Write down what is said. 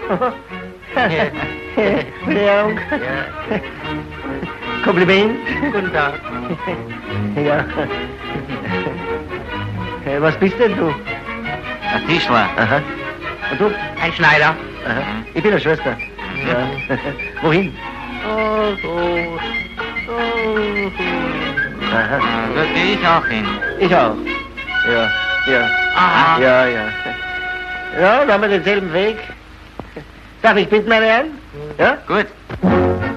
Verehrung. Ja. Kompliment. Guten Tag. Ja. Was bist denn du? Ein Tischler. Aha. Und du? Ein Schneider. Aha. Ich bin eine Schwester. Ja. Wohin? Oh, so. Aha. Da gehe ich auch hin. Ich auch. Ja, ja. Aha. Ja, ja. Ja, da haben wir denselben Weg. Darf ich bitten, meine Herren? Ja? Gut.